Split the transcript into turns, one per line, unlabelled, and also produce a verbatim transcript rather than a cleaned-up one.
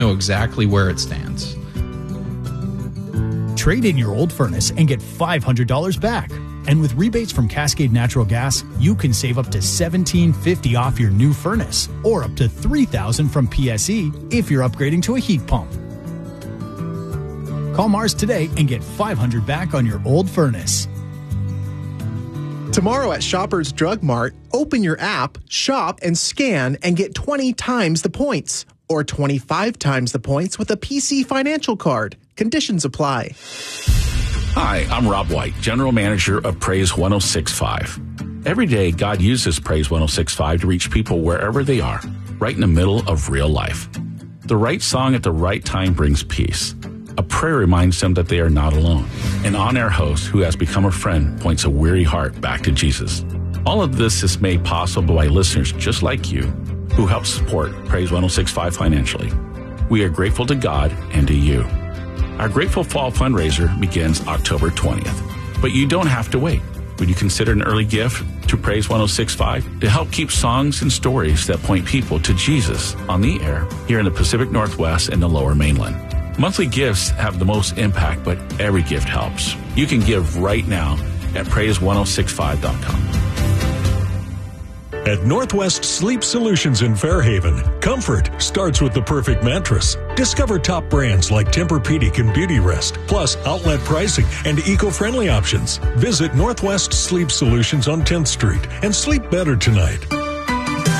know exactly where it stands.
Trade in your old furnace and get five hundred dollars back. And with rebates from Cascade Natural Gas, you can save up to seventeen fifty off your new furnace, or up to three thousand from P S E if you're upgrading to a heat pump. Call Mars today and get five hundred back on your old furnace.
Tomorrow at Shoppers Drug Mart, open your app, shop, and scan and get twenty times the points, or twenty-five times the points with a P C Financial Card. Conditions apply.
Hi, I'm Rob White, General Manager of Praise one oh six point five. Every day, God uses Praise one oh six point five to reach people wherever they are, right in the middle of real life. The right song at the right time brings peace. A prayer reminds them that they are not alone. An on-air host who has become a friend points a weary heart back to Jesus. All of this is made possible by listeners just like you who help support Praise one oh six point five financially. We are grateful to God and to you. Our Grateful Fall fundraiser begins October twentieth, but you don't have to wait. Would you consider an early gift to Praise one oh six point five to help keep songs and stories that point people to Jesus on the air here in the Pacific Northwest and the Lower Mainland? Monthly gifts have the most impact, but every gift helps. You can give right now at praise one oh six five dot com.
At Northwest Sleep Solutions in Fairhaven, comfort starts with the perfect mattress. Discover top brands like Tempur-Pedic and Beautyrest, plus outlet pricing and eco-friendly options. Visit Northwest Sleep Solutions on tenth Street and sleep better tonight.